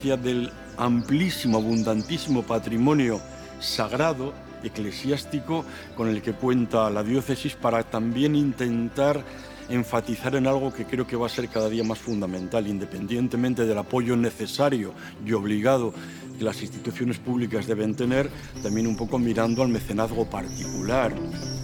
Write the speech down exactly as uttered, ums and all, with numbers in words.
del amplísimo, abundantísimo patrimonio sagrado, eclesiástico, con el que cuenta la diócesis, para también intentar enfatizar en algo que creo que va a ser cada día más fundamental, independientemente del apoyo necesario y obligado que las instituciones públicas deben tener, también un poco mirando al mecenazgo particular.